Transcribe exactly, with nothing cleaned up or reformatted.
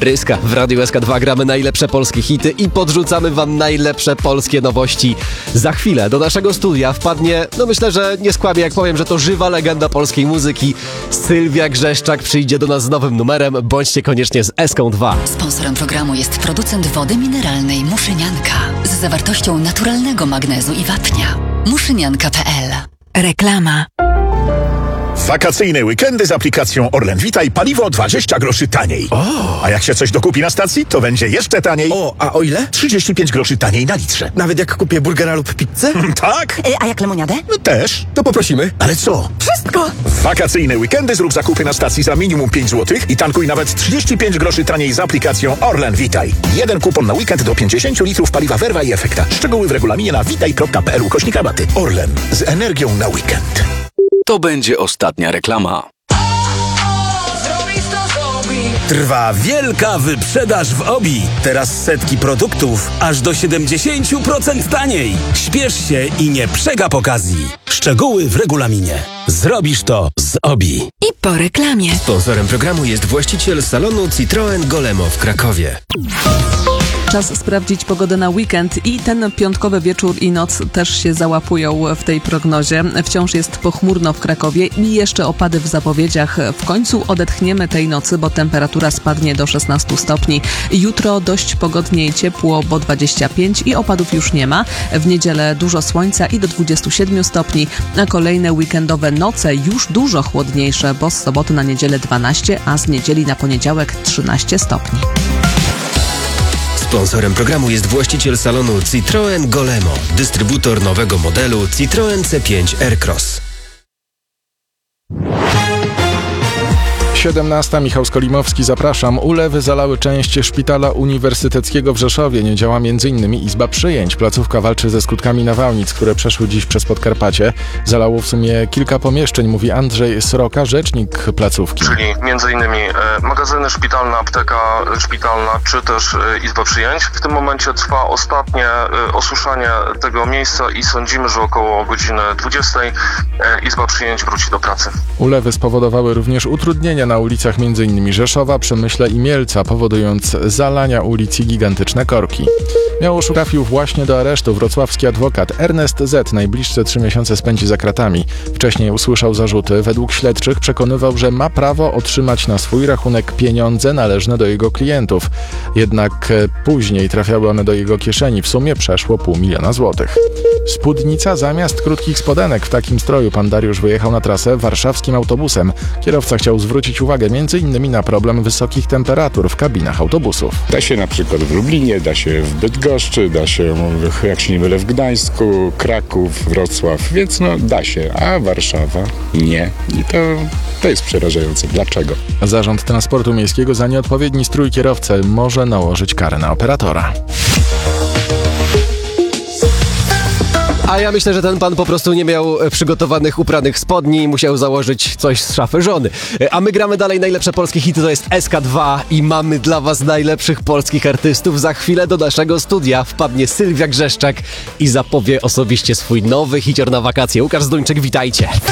Bryska. W Radiu S K dwa gramy najlepsze polskie hity i podrzucamy wam najlepsze polskie nowości. Za chwilę do naszego studia wpadnie, no myślę, że nie skłamię jak powiem, że to żywa legenda polskiej muzyki. Sylwia Grzeszczak przyjdzie do nas z nowym numerem. Bądźcie koniecznie z S K dwa. Sponsorem programu jest producent wody mineralnej Muszynianka z zawartością naturalnego magnezu i wapnia. muszynianka kropka p l. Reklama. Wakacyjne weekendy z aplikacją Orlen Witaj paliwo dwadzieścia groszy taniej. O! A jak się coś dokupi na stacji, to będzie jeszcze taniej. O, a o ile? trzydzieści pięć groszy taniej na litrze. Nawet jak kupię burgera lub pizzę? Tak? E, a jak lemoniadę? No też. To poprosimy. Ale co? Wszystko! W wakacyjne weekendy zrób zakupy na stacji za minimum pięć złotych i tankuj nawet trzydzieści pięć groszy taniej z aplikacją Orlen Witaj. Jeden kupon na weekend do pięćdziesiąt litrów paliwa Verva i Efekta. Szczegóły w regulaminie na witaj kropka p l ukośnik rabaty. Orlen. Z energią na weekend. To będzie ostatnia reklama. Trwa wielka wyprzedaż w Obi. Teraz setki produktów aż do siedemdziesiąt procent taniej. Śpiesz się i nie przegap okazji. Szczegóły w regulaminie. Zrobisz to z Obi. I po reklamie. Sponsorem programu jest właściciel salonu Citroen Golemo w Krakowie. Czas sprawdzić pogodę na weekend i ten piątkowy wieczór i noc też się załapują w tej prognozie. Wciąż jest pochmurno w Krakowie i jeszcze opady w zapowiedziach. W końcu odetchniemy tej nocy, bo temperatura spadnie do szesnastu stopni. Jutro dość pogodnie i ciepło, bo dwadzieścia pięć i opadów już nie ma. W niedzielę dużo słońca i do dwudziestu siedmiu stopni. A kolejne weekendowe noce już dużo chłodniejsze, bo z soboty na niedzielę dwanaście, a z niedzieli na poniedziałek trzynaście stopni. Sponsorem programu jest właściciel salonu Citroen Golemo, dystrybutor nowego modelu Citroen C pięć Aircross. siedemnasta. Michał Skolimowski, zapraszam. Ulewy zalały część szpitala uniwersyteckiego w Rzeszowie. Nie działa między innymi izba przyjęć. Placówka walczy ze skutkami nawałnic, które przeszły dziś przez Podkarpacie. Zalało w sumie kilka pomieszczeń, mówi Andrzej Sroka, rzecznik placówki. Czyli między innymi e, magazyny szpitalne, apteka szpitalna, czy też e, izba przyjęć. W tym momencie trwa ostatnie e, osuszanie tego miejsca i sądzimy, że około godziny dwudziestej e, izba przyjęć wróci do pracy. Ulewy spowodowały również utrudnienia na ulicach m.in. Rzeszowa, Przemyśla i Mielca, powodując zalania ulic i gigantyczne korki. Miałosz trafił właśnie do aresztu wrocławski adwokat Ernest Z. Najbliższe trzy miesiące spędzi za kratami. Wcześniej usłyszał zarzuty. Według śledczych przekonywał, że ma prawo otrzymać na swój rachunek pieniądze należne do jego klientów. Jednak później trafiały one do jego kieszeni. W sumie przeszło pół miliona złotych. Spódnica zamiast krótkich spodenek. W takim stroju pan Dariusz wyjechał na trasę warszawskim autobusem. Kierowca chciał zwrócić uwagę m.in. na problem wysokich temperatur w kabinach autobusów. Da się na przykład w Lublinie, da się w Bydgoszczy, da się, jak się nie mylę, w Gdańsku, Kraków, Wrocław, więc no da się, a Warszawa nie. I to, to jest przerażające. Dlaczego? Zarząd Transportu Miejskiego za nieodpowiedni strój kierowcy może nałożyć karę na operatora. A ja myślę, że ten pan po prostu nie miał przygotowanych upranych spodni i musiał założyć coś z szafy żony. A my gramy dalej najlepsze polskie hity, to jest S K dwa i mamy dla was najlepszych polskich artystów. Za chwilę do naszego studia wpadnie Sylwia Grzeszczak i zapowie osobiście swój nowy hicior na wakacje. Łukasz Zduńczyk, witajcie.